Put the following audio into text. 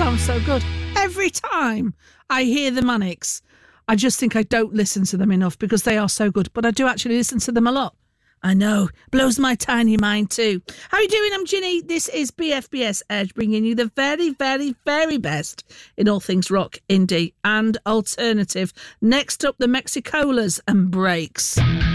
sound so good. Every time I hear the Manics, I just think I don't listen to them enough because they are so good. But I do actually listen to them a lot. I know. Blows my tiny mind too. How are you doing? I'm Ginny. This is BFBS Edge, bringing you the very, very, very best in all things rock, indie and alternative. Next up, the Mexicolas and Breaks.